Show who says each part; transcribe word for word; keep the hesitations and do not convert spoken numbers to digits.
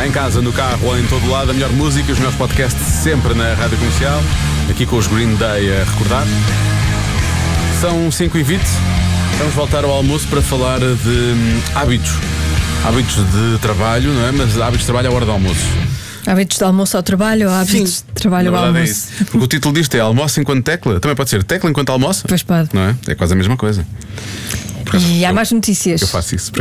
Speaker 1: Em casa, no carro ou em todo lado, a melhor música, os melhores podcasts sempre na Rádio Comercial. Aqui com os Green Day a recordar. São cinco e vinte. Vamos voltar ao almoço para falar de hum, hábitos. Hábitos de trabalho, não é? Mas hábitos de trabalho à hora do almoço.
Speaker 2: Hábitos de almoço ao trabalho ou hábitos
Speaker 1: Sim,
Speaker 2: de trabalho ao almoço?
Speaker 1: É porque o título disto é almoço enquanto tecla. Também pode ser tecla enquanto almoço.
Speaker 2: Pois pode.
Speaker 1: Não é? É quase a mesma coisa.
Speaker 2: E há mais notícias.
Speaker 1: Eu faço isso.